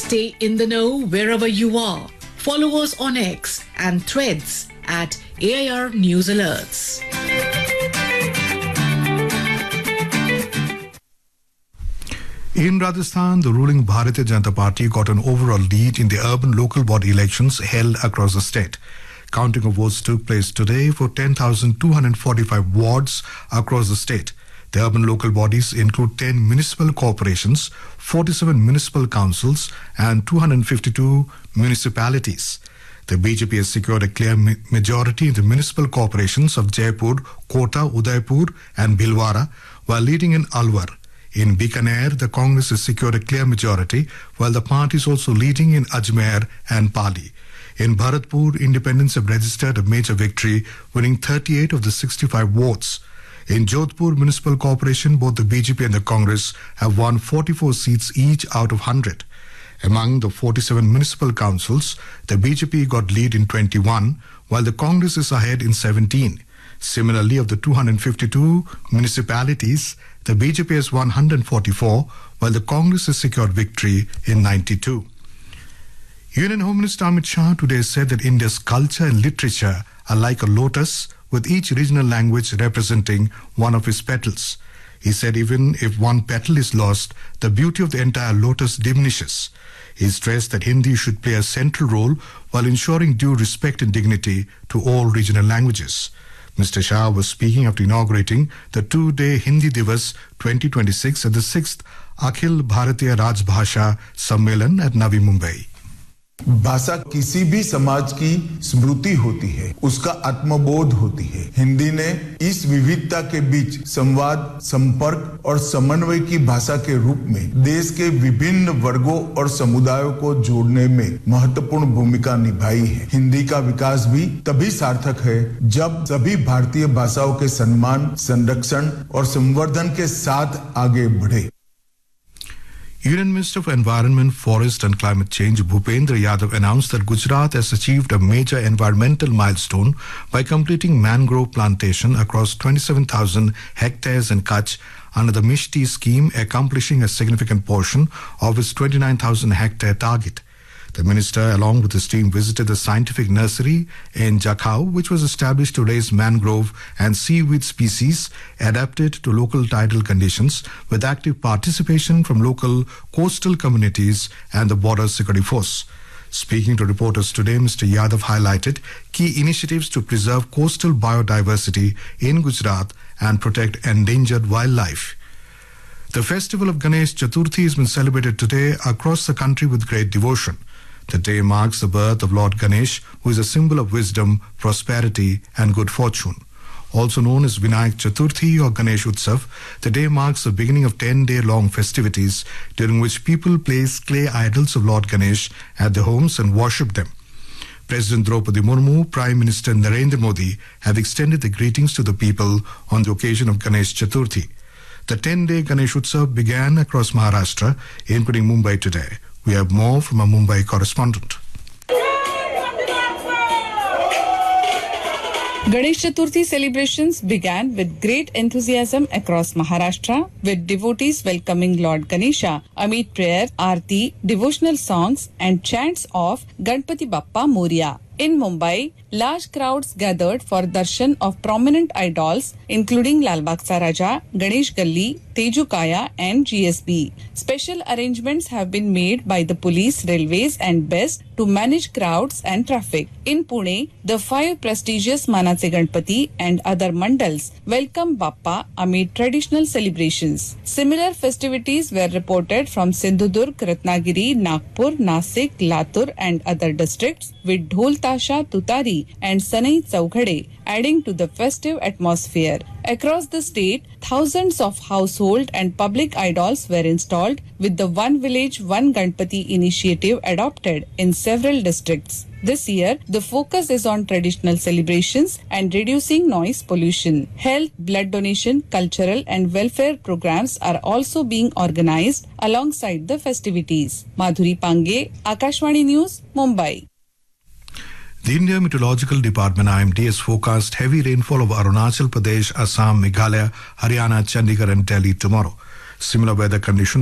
Stay in the know wherever you are. Follow us on X and Threads at AIR News Alerts. In Rajasthan, the ruling Bharatiya Janata Party got an overall lead in the urban local body elections held across the state. Counting of votes took place today for 10,245 wards across the state. The urban local bodies include 10 municipal corporations, 47 municipal councils and 252 municipalities. The BJP has secured a clear majority in the municipal corporations of Jaipur, Kota, Udaipur and Bhilwara, while leading in Alwar. In Bikaner, the Congress has secured a clear majority, while the party is also leading in Ajmer and Pali. In Bharatpur, independents have registered a major victory, winning 38 of the 65 votes. In Jodhpur Municipal Corporation, both the BJP and the Congress have won 44 seats each out of 100. Among the 47 municipal councils, the BJP got lead in 21, while the Congress is ahead in 17. Similarly, of the 252 municipalities, the BJP has won 144, while the Congress has secured victory in 92. Union Home Minister Amit Shah today said that India's culture and literature are like a lotus, with each regional language representing one of its petals. He said even if one petal is lost, the beauty of the entire lotus diminishes. He stressed that Hindi should play a central role while ensuring due respect and dignity to all regional languages. Mr. Shah was speaking after inaugurating the two-day Hindi Divas 2026 at the 6th Akhil Bharatiya Rajbhasha Sammelan at Navi Mumbai. भाषा किसी भी समाज की स्मृति होती है, उसका आत्मबोध होती है। हिंदी ने इस विविधता के बीच संवाद, संपर्क और समन्वय की भाषा के रूप में देश के विभिन्न वर्गों और समुदायों को जोड़ने में महत्वपूर्ण भूमिका निभाई है। हिंदी का विकास भी तभी सार्थक है जब सभी भारतीय भाषाओं के सम्मान, संरक्षण और संवर्धन के साथ आगे बढ़े। Union Minister for Environment, Forest and Climate Change Bhupendra Yadav announced that Gujarat has achieved a major environmental milestone by completing mangrove plantation across 27,000 hectares in Kutch under the Mishti scheme, accomplishing a significant portion of its 29,000 hectare target. The minister, along with his team, visited the scientific nursery in Jakhau, which was established to raise mangrove and seaweed species adapted to local tidal conditions, with active participation from local coastal communities and the Border Security Force. Speaking to reporters today, Mr. Yadav highlighted key initiatives to preserve coastal biodiversity in Gujarat and protect endangered wildlife. The festival of Ganesh Chaturthi has been celebrated today across the country with great devotion. The day marks the birth of Lord Ganesh, who is a symbol of wisdom, prosperity and good fortune. Also known as Vinayak Chaturthi or Ganesh Utsav, the day marks the beginning of 10-day-long festivities during which people place clay idols of Lord Ganesh at their homes and worship them. President Draupadi Murmu, Prime Minister Narendra Modi have extended the greetings to the people on the occasion of Ganesh Chaturthi. The 10-day Ganesh Utsav began across Maharashtra, including Mumbai today. We have more from our Mumbai correspondent. Ganesh Chaturthi celebrations began with great enthusiasm across Maharashtra, with devotees welcoming Lord Ganesha amid prayer, aarti, devotional songs and chants of Ganpati Bappa Moria. In Mumbai, large crowds gathered for darshan of prominent idols including Lal Bagh Raja, Ganesh Galli, Teju Kaya and GSB. Special arrangements have been made by the police, railways and BEST to manage crowds and traffic. In Pune, the 5 prestigious Manache Ganpati and other mandals welcome Bappa amid traditional celebrations. Similar festivities were reported from Sindhudurg, Ratnagiri, Nagpur, Nasik, Latur and other districts, with Dhol Tasha, Tutari and Sanai Chaughade adding to the festive atmosphere. Across the state, thousands of household and public idols were installed, with the One Village, One Ganpati initiative adopted in several districts. This year, the focus is on traditional celebrations and reducing noise pollution. Health, blood donation, cultural and welfare programs are also being organized alongside the festivities. Madhuri Pange, Akashvani News, Mumbai. The India Meteorological Department IMD has forecast heavy rainfall over Arunachal Pradesh, Assam, Meghalaya, Haryana, Chandigarh and Delhi tomorrow. Similar weather conditions